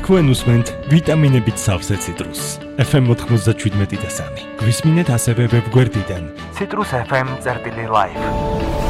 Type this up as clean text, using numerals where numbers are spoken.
თქვენ უსმენთ ვიტამინებით სავსე ციტრუსს. FM 97 და 3. გვისმინეთ ასევე ვებგვერდიდან citrusfm.live.